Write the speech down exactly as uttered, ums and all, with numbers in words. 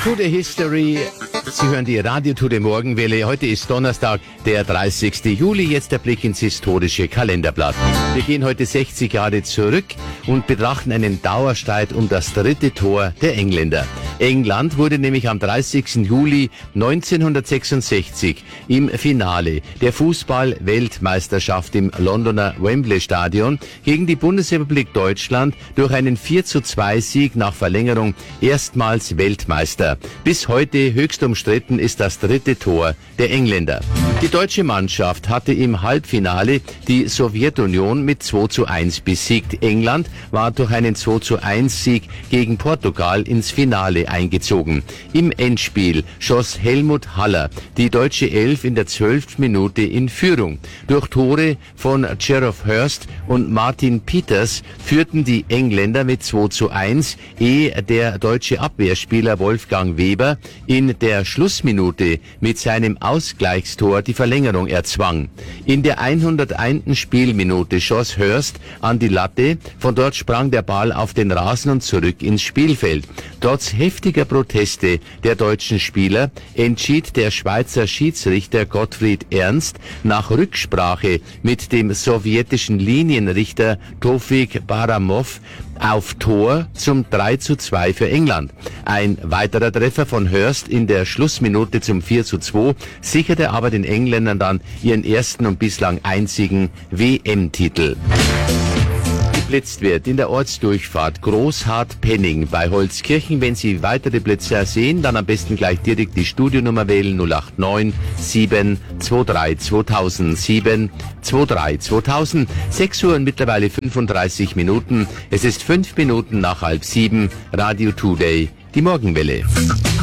Today History. Sie hören die Radio Today Morgenwelle. Heute ist Donnerstag, der dreißigste Juli. Jetzt der Blick ins historische Kalenderblatt. Wir gehen heute sechzig Jahre zurück und betrachten einen Dauerstreit um das dritte Tor der Engländer. England wurde nämlich am dreißigsten Juli neunzehnhundertsechsundsechzig im Finale der Fußball-Weltmeisterschaft im Londoner Wembley Stadion gegen die Bundesrepublik Deutschland durch einen vier zu zwei Sieg nach Verlängerung erstmals Weltmeister. Bis heute höchst umstritten ist das dritte Tor der Engländer. Die deutsche Mannschaft hatte im Halbfinale die Sowjetunion mit zwei zu eins besiegt. England war durch einen zwei zu eins Sieg gegen Portugal ins Finale eingezogen. Im Endspiel schoss Helmut Haller die deutsche Elf in der zwölften Minute in Führung. Durch Tore von Geoff Hurst und Martin Peters führten die Engländer mit zwei zu eins, ehe der deutsche Abwehrspieler Wolfgang Weber in der Schlussminute mit seinem Ausgleichstor die Verlängerung erzwang. In der hunderteinsten Spielminute schoss Hurst an die Latte, von dort sprang der Ball auf den Rasen und zurück ins Spielfeld. Trotz heftiger Proteste der deutschen Spieler entschied der Schweizer Schiedsrichter Gottfried Ernst nach Rücksprache mit dem sowjetischen Linienrichter Tofik Baramov auf Tor zum drei zu zwei für England. Ein weiterer Treffer von Hurst in der Schlussminute zum vier zu zwei sicherte aber den Engländern dann ihren ersten und bislang einzigen W M-Titel. Geblitzt wird in der Ortsdurchfahrt Großhardt-Penning bei Holzkirchen. Wenn Sie weitere Blitzer sehen, dann am besten gleich direkt die Studionummer wählen null acht neun sieben zwei drei zweitausend sieben zwei drei zweitausend. sechs Uhr und mittlerweile fünfunddreißig Minuten. Es ist fünf Minuten nach halb sieben. Radio Today, die Morgenwelle.